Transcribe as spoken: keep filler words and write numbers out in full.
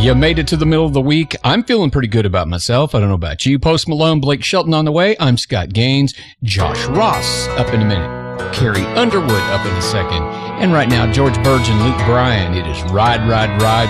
You made it to the middle of the week. I'm feeling pretty good about myself. I don't know about you. Post Malone, Blake Shelton on the way. I'm Scott Gaines. Josh Ross up in a minute. Carrie Underwood up in a second. And right now, George Burge and Luke Bryan. It is Ride, Ride, Ride.